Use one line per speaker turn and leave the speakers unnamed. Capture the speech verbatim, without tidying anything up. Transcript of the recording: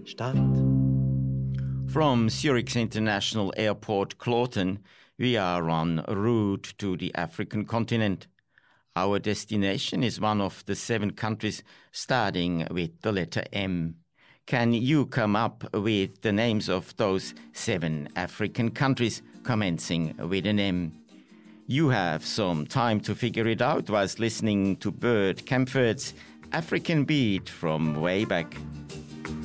Stadt.
From Zurich's International Airport, Kloten, we are en route to the African continent. Our destination is one of the seven countries starting with the letter M. Can you come up with the names of those seven African countries commencing with an M? You have some time to figure it out whilst listening to Bert Kaempfert's African Beat from way back.